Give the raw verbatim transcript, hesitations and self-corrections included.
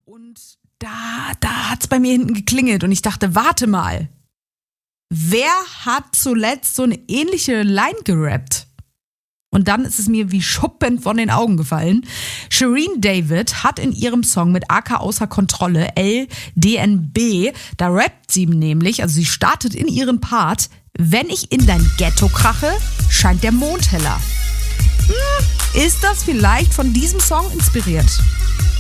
Und da, da hat's bei mir hinten geklingelt und ich dachte, warte mal. Wer hat zuletzt so eine ähnliche Line gerappt? Und dann ist es mir wie Schuppen von den Augen gefallen. Shireen David hat in ihrem Song mit A K außer Kontrolle, L D N B, da rappt sie nämlich, also sie startet in ihren Part, wenn ich in dein Ghetto krache, scheint der Mond heller. Hm, ist das vielleicht von diesem Song inspiriert?